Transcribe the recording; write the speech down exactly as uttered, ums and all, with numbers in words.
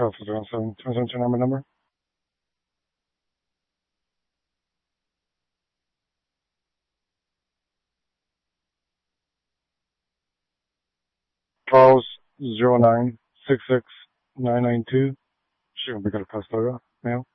Carl for zero seven twenty seventeen number number. Carl's zero nine six six nine nine two. She gonna be got a Costoga mail.